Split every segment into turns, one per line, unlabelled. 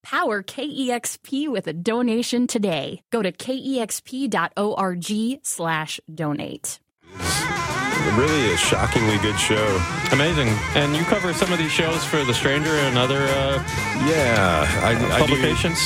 Power KEXP with a donation today. Go to kexp.org/donate.
Really a shockingly good show.
Amazing. And you cover some of these shows for The Stranger and other publications?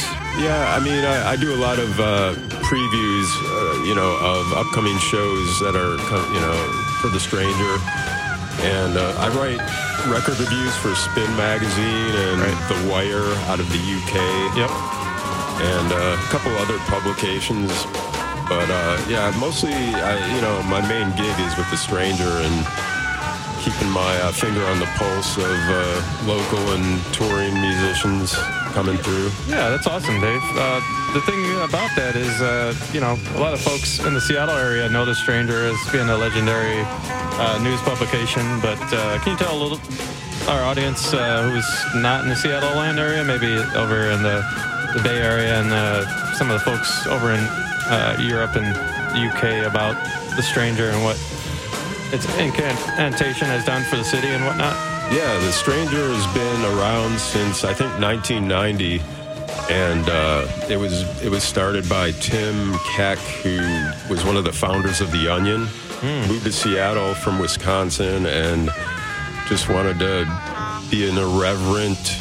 I do a lot of previews, of upcoming shows that are, for The Stranger. And I write record reviews for Spin Magazine and The Wire out of the UK.
Yep.
And a couple other publications. But, mostly, my main gig is with The Stranger and keeping my finger on the pulse of local and touring musicians coming through.
Yeah, that's awesome, Dave. The thing about that is, a lot of folks in the Seattle area know The Stranger as being a legendary news publication. But can you tell our audience who's not in the Seattle land area, maybe over in the Bay Area and some of the folks over in Europe and the UK about The Stranger and what its incantation has done for the city and whatnot?
Yeah, The Stranger has been around since, I think, 1990, and it was started by Tim Keck, who was one of the founders of The Onion, moved to Seattle from Wisconsin, and just wanted to be an irreverent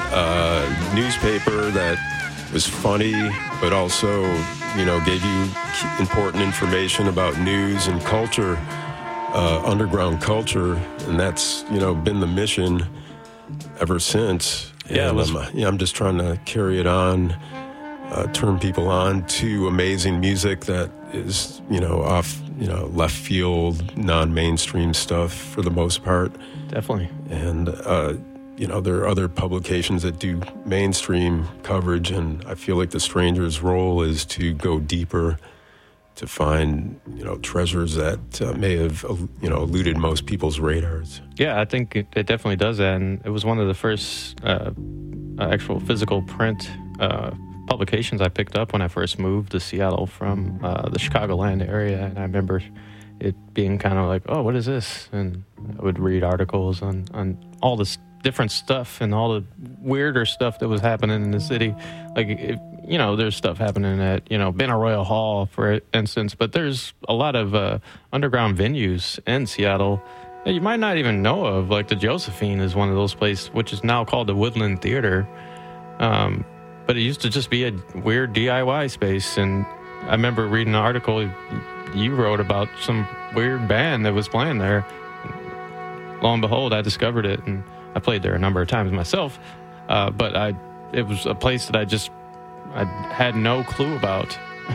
newspaper that was funny, but also gave you important information about news and culture, underground culture, and that's, been the mission ever since.
Yeah,
and I'm just trying to carry it on, turn people on to amazing music that is, off, left field, non-mainstream stuff for the most part.
Definitely.
And, there are other publications that do mainstream coverage, and I feel like The Stranger's role is to go deeper, to find, treasures that may have, eluded most people's radars.
Yeah, I think it definitely does that, and it was one of the first actual physical print publications I picked up when I first moved to Seattle from the Chicagoland area, and I remember it being kind of like, oh, what is this? And I would read articles on all this different stuff and all the weirder stuff that was happening in the city. Like, there's stuff happening at, Benaroya Hall, for instance, but there's a lot of underground venues in Seattle that you might not even know of. Like the Josephine is one of those places, which is now called the Woodland Theater. But it used to just be a weird DIY space. And I remember reading an article you wrote about some weird band that was playing there. Lo and behold, I discovered it, and I played there a number of times myself. But it was a place that I had no clue about.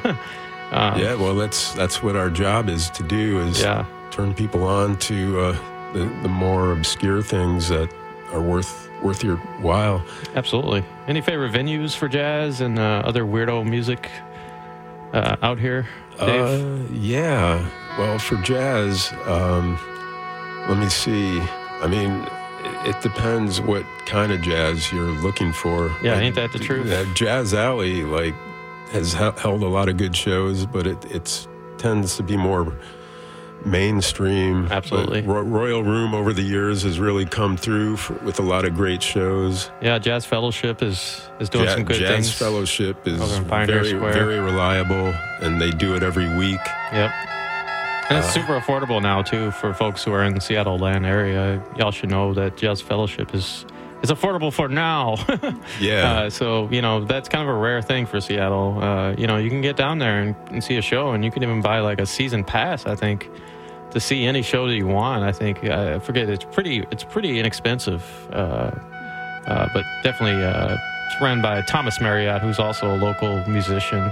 That's what our job is to do, is turn people on to the more obscure things that are worth your while.
Absolutely. Any favorite venues for jazz and other weirdo music out here, Dave?
Well, for jazz, let me see. I mean, it depends what kind of jazz you're looking for.
Yeah, ain't that the truth?
Jazz Alley, has held a lot of good shows, but it tends to be more mainstream.
Absolutely.
Royal Room over the years has really come through with a lot of great shows.
Yeah, Jazz Fellowship is doing some good things.
Jazz Fellowship is
very,
very reliable, and they do it every week.
Yep. And it's super affordable now, too, for folks who are in the Seattle land area. Y'all should know that Jazz Fellowship is affordable for now.
Yeah.
So, that's kind of a rare thing for Seattle. You can get down there and see a show, and you can even buy like a season pass, I think, to see any show that you want. I think, I forget, it's pretty inexpensive. But definitely it's run by Thomas Marriott, who's also a local musician.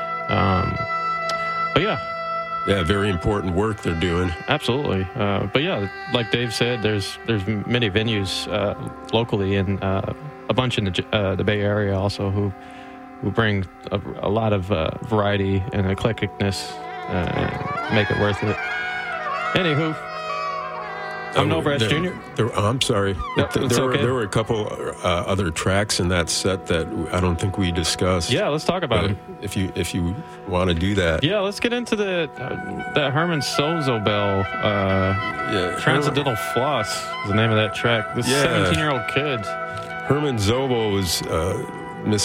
But yeah.
Yeah, very important work they're doing.
Absolutely. But yeah, like Dave said, there's many venues locally, and a bunch in the Bay Area also who bring a lot of variety and eclecticness and make it worth it. Anywho, I'm Nobrass Jr.
I'm sorry.
Yep,
there were a couple other tracks in that set that I don't think we discussed.
Yeah, let's talk about them.
If you want to do that.
Yeah, let's get into that Herman Sozobel, Transcendental Floss is the name of that track. This 17-year-old kid.
Herman Zobel was